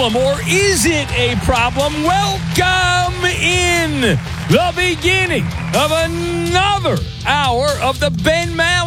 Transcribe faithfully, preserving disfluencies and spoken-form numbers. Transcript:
problem, or is it a problem? Welcome in the beginning of another hour of the Ben Maller